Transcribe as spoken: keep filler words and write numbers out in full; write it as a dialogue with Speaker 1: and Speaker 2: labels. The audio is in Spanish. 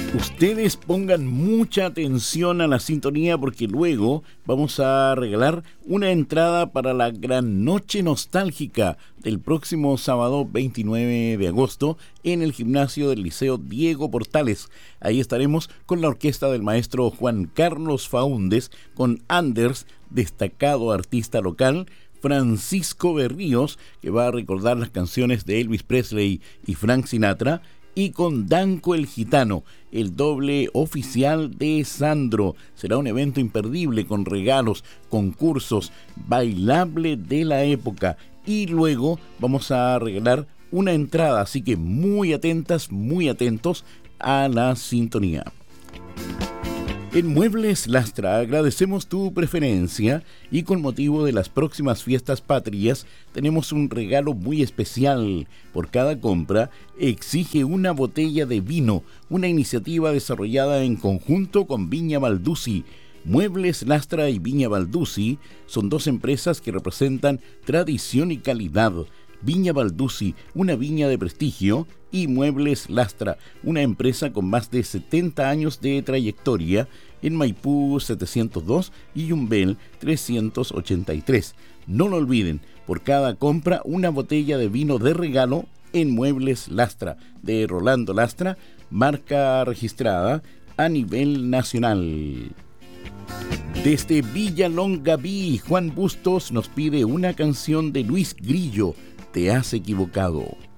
Speaker 1: Ustedes pongan mucha atención a la sintonía porque luego vamos a regalar una entrada para la gran noche nostálgica del próximo sábado veintinueve de agosto en el gimnasio del Liceo Diego Portales. Ahí estaremos con la orquesta del maestro Juan Carlos Faúndes, con Anders, destacado artista local, Francisco Berríos, que va a recordar las canciones de Elvis Presley y Frank Sinatra, y con Danco el Gitano, el doble oficial de Sandro. Será un evento imperdible con regalos, concursos, bailable de la época, y luego vamos a regalar una entrada, así que muy atentas, muy atentos a la sintonía. En Muebles Lastra agradecemos tu preferencia y con motivo de las próximas fiestas patrias tenemos un regalo muy especial. Por cada compra exige una botella de vino, una iniciativa desarrollada en conjunto con Viña Balduzzi. Muebles Lastra y Viña Balduzzi son dos empresas que representan tradición y calidad. Viña Balduzzi, una viña de prestigio, y Muebles Lastra, una empresa con más de setenta años de trayectoria en Maipú setecientos dos y Yumbel trescientos ochenta y tres. No lo olviden, por cada compra una botella de vino de regalo en Muebles Lastra, de Rolando Lastra, marca registrada a nivel nacional. Desde Villa Longaví, Juan Bustos nos pide una canción de Luis Grillo, Te has equivocado.